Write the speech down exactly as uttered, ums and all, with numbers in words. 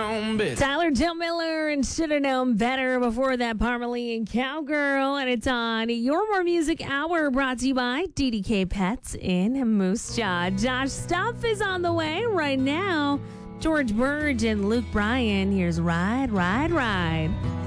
known better. Tyler Joe Miller and Should Have Known Better. Before that, Parmalee and Cowgirl. And it's on Your More Music Hour, brought to you by D D K Pets in Moose Jaw. Josh Stuff is on the way right now. George Burge and Luke Bryan. Here's Ride, Ride, Ride.